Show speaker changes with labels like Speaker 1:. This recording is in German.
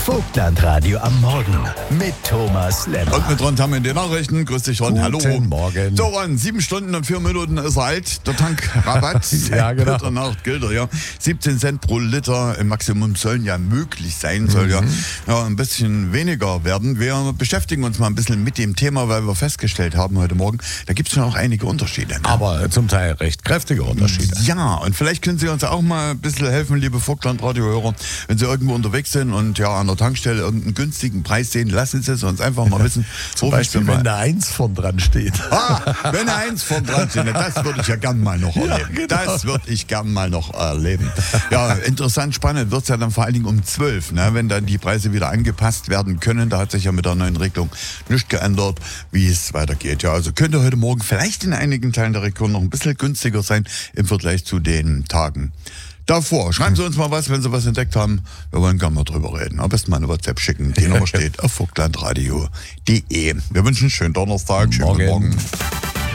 Speaker 1: Vogtlandradio am Morgen mit Thomas Lemmer.
Speaker 2: Und mit Ron haben wir in den Nachrichten. Grüß dich, Ron. Hallo.
Speaker 1: Guten Morgen.
Speaker 2: So, Ron, 7 Stunden und 4 Minuten ist er alt. Der Tankrabatt.
Speaker 1: Ja, genau.
Speaker 2: Mitternacht gilt er, ja. 17 Cent pro Liter im Maximum sollen ja möglich sein. Soll ja ein bisschen weniger werden. Wir beschäftigen uns mal ein bisschen mit dem Thema, weil wir festgestellt haben heute Morgen, da gibt es schon auch einige Unterschiede. Ne?
Speaker 1: Aber zum Teil recht kräftige Unterschiede.
Speaker 2: Ja, und vielleicht können Sie uns auch mal ein bisschen helfen, liebe Vogtland-Radio-Hörer, wenn Sie irgendwo unterwegs sind und ja an der Tankstelle irgendeinen günstigen Preis sehen, lassen Sie es uns einfach mal wissen.
Speaker 1: Zum Beispiel, wenn eine 1 vorn dran steht.
Speaker 2: Wenn eine 1 vorn dran steht, das würde ich ja gern mal noch erleben.
Speaker 1: Genau.
Speaker 2: Das würde ich gern mal noch erleben. Ja, interessant, spannend wird es ja dann vor allen Dingen um 12, ne, wenn dann die Preise wieder angepasst werden können. Da hat sich ja mit der neuen Regelung nichts geändert, wie es weitergeht. Ja, also könnte heute Morgen vielleicht in einigen Teilen der Region noch ein bisschen günstiger sein im Vergleich zu den Tagen davor. Schreiben Sie uns mal was, wenn Sie was entdeckt haben. Wir wollen gerne mal drüber reden. Am besten mal eine WhatsApp schicken. Die Nummer steht auf vogtlandradio.de. Wir wünschen einen schönen Donnerstag. Schönen guten Morgen.